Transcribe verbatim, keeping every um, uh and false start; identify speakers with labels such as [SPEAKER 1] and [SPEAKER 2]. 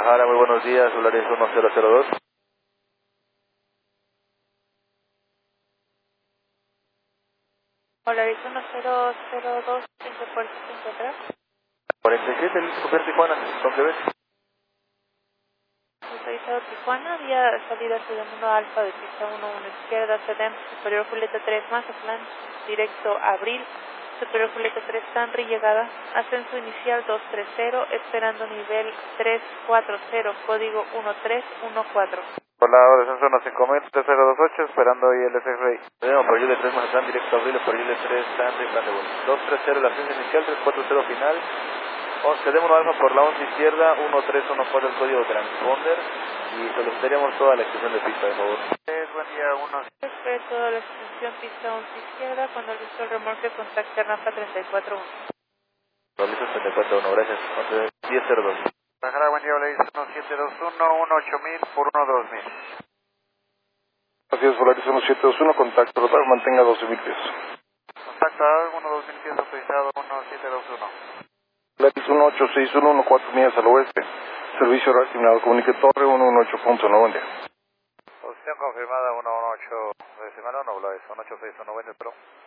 [SPEAKER 1] Guadalajara, muy buenos días, Solaris uno cero cero dos.
[SPEAKER 2] Solaris uno cero cero dos, cinco puerto cinco tres.
[SPEAKER 1] cuarenta y siete, listo, coger Tijuana, ¿con qué ves?
[SPEAKER 2] Autorizado Tijuana, vía salida Sedem uno Alfa de pista uno uno izquierda, Sedem Superior Julieta tres Mazatlán, directo Abril, Superior Julieta tres Sanri, llegada, ascenso inicial dos tres cero, esperando nivel tres cuatro cero, código uno tres uno cuatro.
[SPEAKER 1] Por la hora de descenso nos encomienda tres cero dos ocho, esperando I L F Rey. Tenemos por I L tres Mazatlán, directo Abril, por I L tres Sanri, plan de vuelo. dos tres cero, la ascenso inicial, tres cuatro cero final. Sedem uno Alfa por la once izquierda, uno tres uno cuatro el código transponder y solicitaríamos toda la extensión de pista, de favor. Es buen día, uno.
[SPEAKER 2] Respeto a la extensión pista once izquierda, cuando listo el remolque contacte a rampa treinta y cuatro uno.
[SPEAKER 1] Listo, treinta y cuatro uno, gracias. diez cero dos.
[SPEAKER 3] Guadalajara, buen día, le dice uno siete dos uno, uno ocho mil por uno dos mil.
[SPEAKER 4] Así es, Solaris uno siete dos uno, contacto total, mantenga doce mil pies.
[SPEAKER 3] Contacto uno dos mil pies autorizado uno siete dos uno.
[SPEAKER 4] Solaris uno ocho seis uno, uno cuatro millas al oeste. Servicio horario asignado, comunique Torre uno uno ocho punto nueve. Buen día.
[SPEAKER 3] Posición confirmada uno uno ocho decimal uno, uno ocho seis uno, buen día, pero